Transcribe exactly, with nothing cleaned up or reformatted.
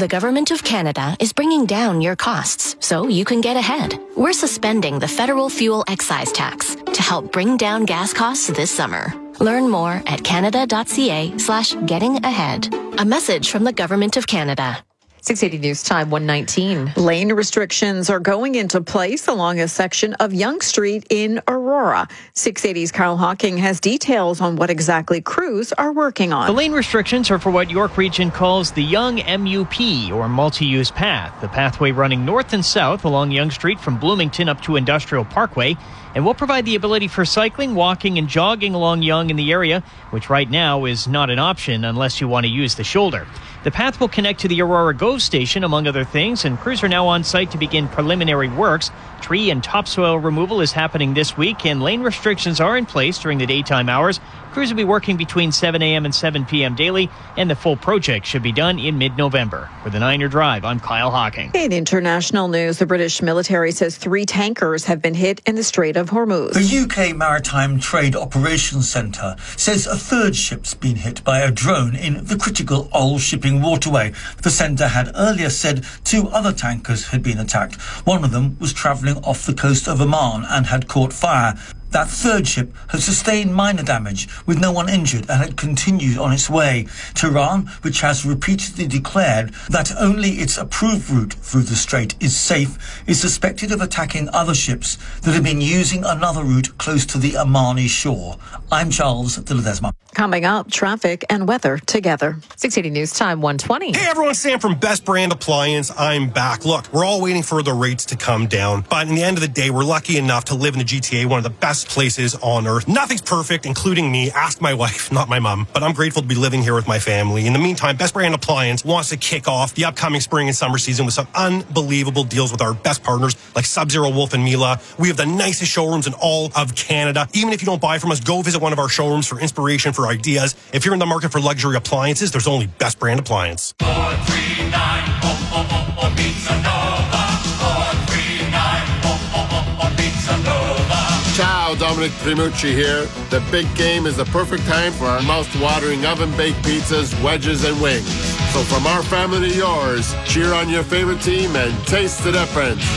The Government of Canada is bringing down your costs so you can get ahead. We're suspending the federal fuel excise tax to help bring down gas costs this summer. Learn more at canada.ca slash getting ahead. A message from the Government of Canada. six eighty News Time, one nineteen. Lane restrictions are going into place along a section of Yonge Street in Aurora. six eighty's Kyle Hawking has details on what exactly crews are working on. The lane restrictions are for what York Region calls the Yonge M U P, or multi-use path, the pathway running north and south along Yonge Street from Bloomington up to Industrial Parkway, and will provide the ability for cycling, walking, and jogging along Yonge in the area, which right now is not an option unless you want to use the shoulder. The path will connect to the Aurora GO station, among other things, and crews are now on site to begin preliminary works. Tree and topsoil removal is happening this week, and lane restrictions are in place during the daytime hours. Crews will be working between seven a.m. and seven p.m. daily, and the full project should be done in mid-November. For the Niner Drive, I'm Kyle Hawking. In international news, the British military says three tankers have been hit in the Strait of Hormuz. The U K Maritime Trade Operations Centre says a third ship's been hit by a drone in the critical Old Shipping Waterway. The centre had earlier said two other tankers had been attacked. One of them was travelling off the coast of Oman and had caught fire. That third ship had sustained minor damage with no one injured and had continued on its way. Tehran, which has repeatedly declared that only its approved route through the strait is safe, is suspected of attacking other ships that have been using another route close to the Omani shore. I'm Charles de Ledesma. Coming up, traffic and weather together. six eighty News Time, one twenty. Hey everyone, Sam from Best Brand Appliance. I'm back. Look, we're all waiting for the rates to come down, but in the end of the day, we're lucky enough to live in the G T A, one of the best places on earth. Nothing's perfect, including me. Ask my wife, not my mom, but I'm grateful to be living here with my family. In the meantime, Best Brand Appliance wants to kick off the upcoming spring and summer season with some unbelievable deals with our best partners like Sub-Zero, Wolf, and Mila. We have the nicest showrooms in all of Canada. Even if you don't buy from us, go visit one of our showrooms for inspiration, for ideas. If you're in the market for luxury appliances, there's only Best Brand Appliance. four three nine, oh, oh, oh, oh, Pizza Nova. four three nine, oh, oh, oh, oh, Pizza Nova. Ciao, Dominic Primucci here. The big game is the perfect time for our mouth-watering oven-baked pizzas, wedges, and wings. So from our family to yours, cheer on your favorite team and taste the difference.